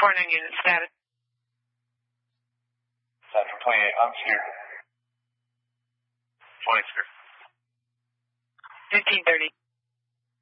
49 unit status. Central 28, I'm scared. 20 scared. 1530.